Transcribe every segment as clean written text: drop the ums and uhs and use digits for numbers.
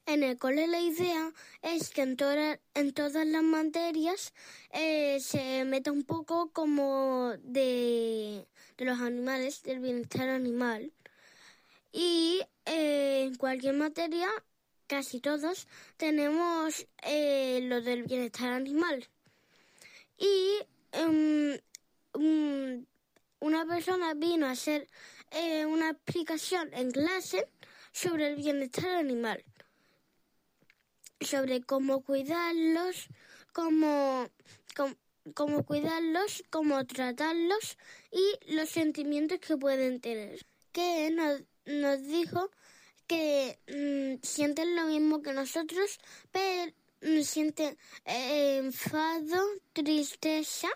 En el cole la idea es que en todas las materias se meta un poco como de los animales, del bienestar animal. Y en cualquier materia, casi todos, tenemos lo del bienestar animal. Y una persona vino a hacer una explicación en clase sobre el bienestar animal, sobre cómo cuidarlos, cómo tratarlos y los sentimientos que pueden tener. Que nos dijo que sienten lo mismo que nosotros, pero sienten enfado, tristeza,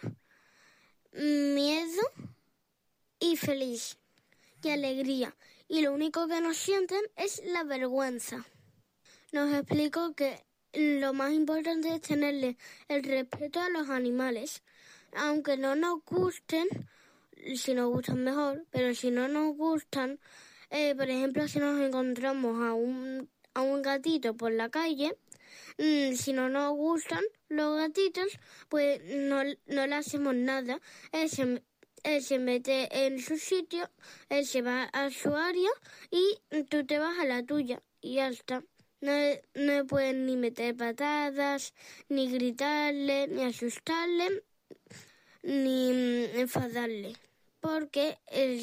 miedo y feliz y alegría. Y lo único que nos sienten es la vergüenza. Nos explicó que lo más importante es tenerle el respeto a los animales, aunque no nos gusten, si nos gustan mejor, pero si no nos gustan, por ejemplo, si nos encontramos a un gatito por la calle, si no nos gustan los gatitos, pues no le hacemos nada. Él se mete en su sitio, él se va a su área y tú te vas a la tuya y ya está. No pueden ni meter patadas, ni gritarle, ni asustarle, ni enfadarle, porque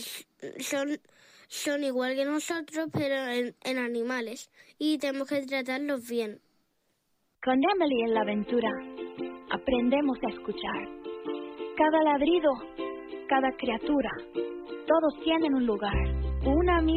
son igual que nosotros, pero en animales, y tenemos que tratarlos bien. Con Emily en la aventura aprendemos a escuchar. Cada ladrido, cada criatura, todos tienen un lugar, una